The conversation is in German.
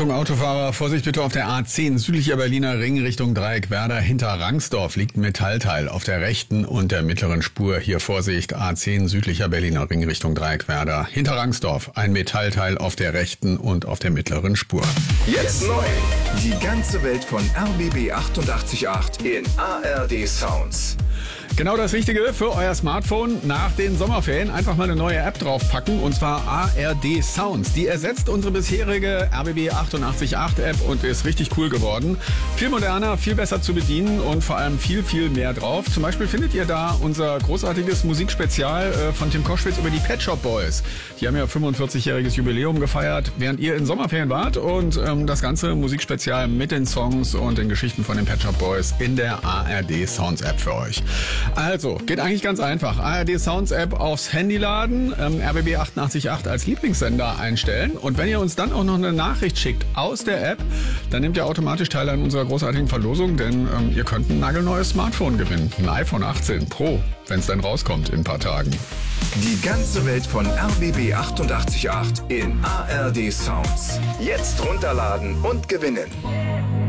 Achtung Autofahrer, Vorsicht bitte auf der A10 südlicher Berliner Ring Richtung Dreieckwerder. Hinter Rangsdorf liegt ein Metallteil auf der rechten und der mittleren Spur. Hier Vorsicht, A10 südlicher Berliner Ring Richtung Dreieckwerder. Hinter Rangsdorf ein Metallteil auf der rechten und auf der mittleren Spur. Jetzt neu. Die ganze Welt von RBB 88.8 in ARD Sounds. Genau das Richtige für euer Smartphone nach den Sommerferien. Einfach mal eine neue App draufpacken und zwar ARD Sounds. Die ersetzt unsere bisherige RBB 88.8 App und ist richtig cool geworden. Viel moderner, viel besser zu bedienen und vor allem viel, viel mehr drauf. Zum Beispiel findet ihr da unser großartiges Musikspezial von Tim Koschwitz über die Pet Shop Boys. Die haben ja 45-jähriges Jubiläum gefeiert, während ihr in Sommerferien wart und das ganze Musikspezial mit den Songs und den Geschichten von den Pet Shop Boys in der ARD Sounds App für euch. Also, geht eigentlich ganz einfach. ARD Sounds App aufs Handy laden, RBB 88.8 als Lieblingssender einstellen und wenn ihr uns dann auch noch eine Nachricht schickt aus der App, dann nehmt ihr automatisch teil an unserer großartigen Verlosung, denn ihr könnt ein nagelneues Smartphone gewinnen. Ein iPhone 18 Pro, wenn es dann rauskommt in ein paar Tagen. Die ganze Welt von RBB 88.8 in ARD Sounds. Jetzt runterladen und gewinnen.